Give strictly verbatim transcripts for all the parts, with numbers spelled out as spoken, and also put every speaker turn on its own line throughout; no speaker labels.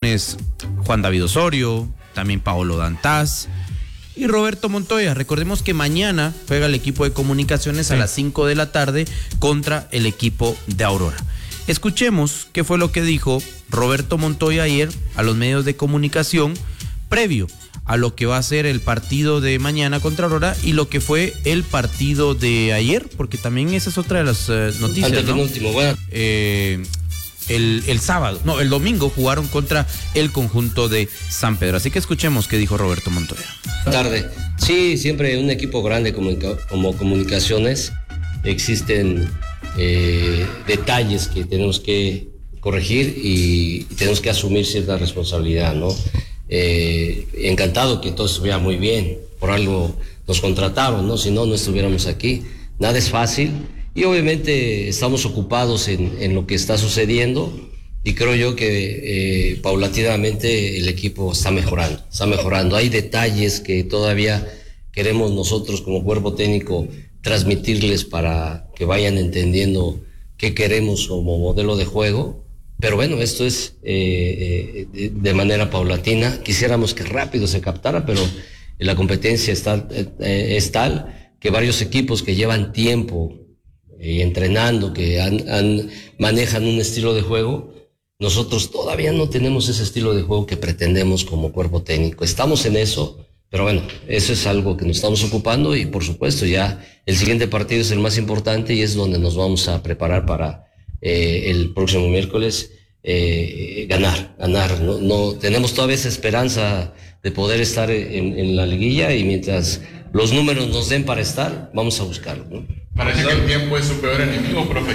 es Juan David Osorio, también Paolo Dantas y Roberto Montoya. Recordemos que mañana juega el equipo de Comunicaciones sí. a las cinco de la tarde contra el equipo de Aurora. Escuchemos qué fue lo que dijo Roberto Montoya ayer a los medios de comunicación previo a lo que va a ser el partido de mañana contra Aurora y lo que fue el partido de ayer, porque también esa es otra de las eh, noticias, ¿no?
Último, bueno.
Eh, el, el sábado, no, el domingo jugaron contra el conjunto de San Pedro. Así que escuchemos qué dijo Roberto Montoya.
Buenas tardes. Sí, siempre un equipo grande como, como Comunicaciones existen eh, detalles que tenemos que corregir y, y tenemos que asumir cierta responsabilidad, ¿no? Eh, encantado que todo estuviera muy bien, por algo nos contrataron, ¿no? Si no, no estuviéramos aquí. Nada es fácil y obviamente estamos ocupados en, en lo que está sucediendo y creo yo que eh, paulatinamente el equipo está mejorando, está mejorando. Hay detalles que todavía queremos nosotros como cuerpo técnico transmitirles para que vayan entendiendo qué queremos como modelo de juego. Pero bueno, esto es eh, de, de manera paulatina. Quisiéramos que rápido se captara, pero la competencia está, eh, es tal que varios equipos que llevan tiempo eh, entrenando, que han, han, manejan un estilo de juego, nosotros todavía no tenemos ese estilo de juego que pretendemos como cuerpo técnico. Estamos en eso, pero bueno, eso es algo que nos estamos ocupando y por supuesto ya el siguiente partido es el más importante y es donde nos vamos a preparar para Eh, el próximo miércoles eh, ganar, ganar. No, no tenemos todavía esa esperanza de poder estar en, en la liguilla y mientras los números nos den para estar, vamos a buscarlo, ¿no?
Parece que el tiempo es su peor enemigo, profe.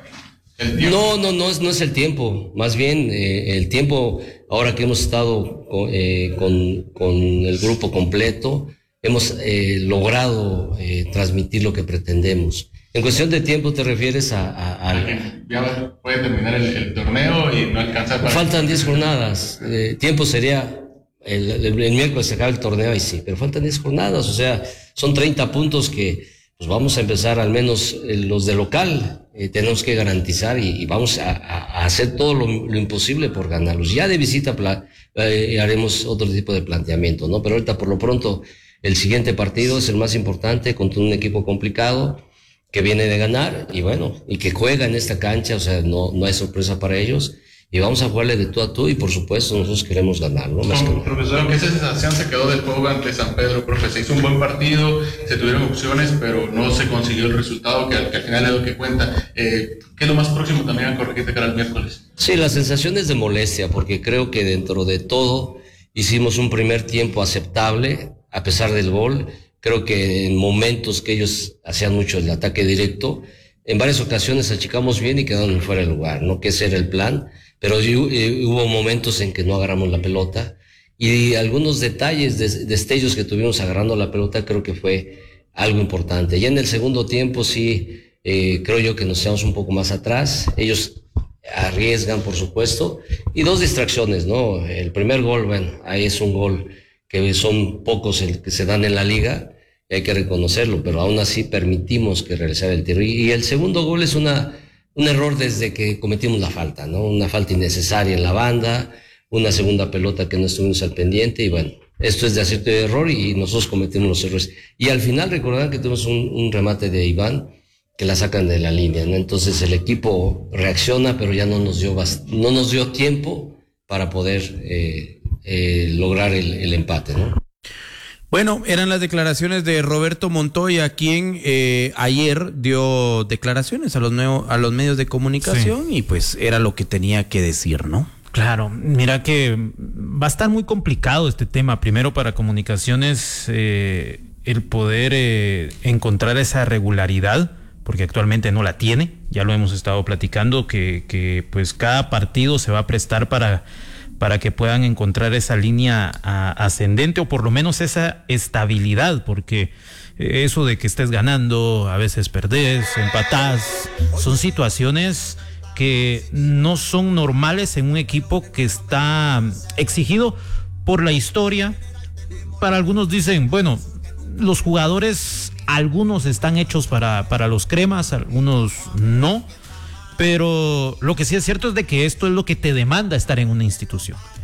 El tiempo.
No, no, no es, no es el tiempo. Más bien eh, el tiempo. Ahora que hemos estado eh, con, con el grupo completo, hemos eh, logrado eh, transmitir lo que pretendemos. En cuestión de tiempo te refieres a... a, a
ya puede terminar el, el torneo y no alcanzar para...
Faltan diez jornadas. Eh, tiempo sería... El, el, el miércoles se acaba el torneo y sí, pero faltan diez jornadas. O sea, son treinta puntos que pues vamos a empezar al menos eh, los de local. Eh, tenemos que garantizar y, y vamos a, a hacer todo lo, lo imposible por ganarlos. Ya de visita pla, eh, haremos otro tipo de planteamiento, ¿no? Pero ahorita por lo pronto el siguiente partido es el más importante contra un equipo complicado que viene de ganar y bueno, y que juega en esta cancha, o sea, no, no hay sorpresa para ellos y vamos a jugarle de tú a tú y por supuesto nosotros queremos ganar, ¿no? Más que nada.
Profesor, ¿qué sensación se quedó del juego ante San Pedro, profe? Se hizo un buen partido, se tuvieron opciones, pero no se consiguió el resultado que, que al final es lo que cuenta. Eh, ¿Qué es lo más próximo también a corregir de cara al miércoles?
Sí, la sensación es de molestia, porque creo que dentro de todo hicimos un primer tiempo aceptable, a pesar del gol. Creo que en momentos que ellos hacían mucho el ataque directo, en varias ocasiones achicamos bien y quedaron fuera de lugar, ¿no? Que ese era el plan, pero hubo momentos en que no agarramos la pelota y algunos detalles, destellos que tuvimos agarrando la pelota creo que fue algo importante. Ya en el segundo tiempo sí, eh, creo yo que nos quedamos un poco más atrás, ellos arriesgan por supuesto y dos distracciones, ¿no? El primer gol, bueno, ahí es un gol que son pocos el que se dan en la liga, y hay que reconocerlo, pero aún así permitimos que realizara el tiro. Y el segundo gol es una, un error desde que cometimos la falta, ¿no? Una falta innecesaria en la banda, una segunda pelota que no estuvimos al pendiente, y bueno, esto es de acierto y de error, y nosotros cometimos los errores. Y al final recordar que tuvimos un, un remate de Iván, que la sacan de la línea, ¿no? Entonces el equipo reacciona, pero ya no nos dio, bast- no nos dio tiempo para poder... Eh, Eh, lograr el, el empate, ¿no?
Bueno, eran las declaraciones de Roberto Montoya, quien eh, ayer dio declaraciones a los nuevo, a los medios de comunicación sí. Y pues era lo que tenía que decir, ¿no?
Claro, mira que va a estar muy complicado este tema. Primero para Comunicaciones eh, el poder eh, encontrar esa regularidad, porque actualmente no la tiene. Ya lo hemos estado platicando, que, que pues cada partido se va a prestar para... para que puedan encontrar esa línea a, ascendente o por lo menos esa estabilidad, porque eso de que estés ganando, a veces perdés, empatás, son situaciones que no son normales en un equipo que está exigido por la historia. Para algunos dicen, bueno, los jugadores, algunos están hechos para, para los cremas, algunos no. Pero lo que sí es cierto es de que esto es lo que te demanda estar en una institución.